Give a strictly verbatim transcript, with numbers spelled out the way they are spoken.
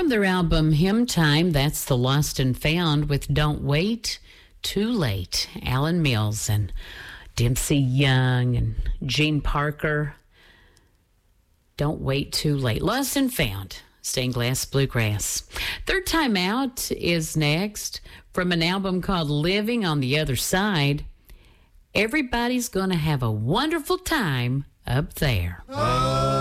From their album Hymn Time, that's The Lost and Found with Don't Wait Too Late. Alan Mills and Dempsey Young and Gene Parker. Don't Wait Too Late. Lost and Found. Stained Glass Bluegrass. Third Time Out is next from an album called Living on the Other Side. Everybody's going to have a wonderful time up there. Oh.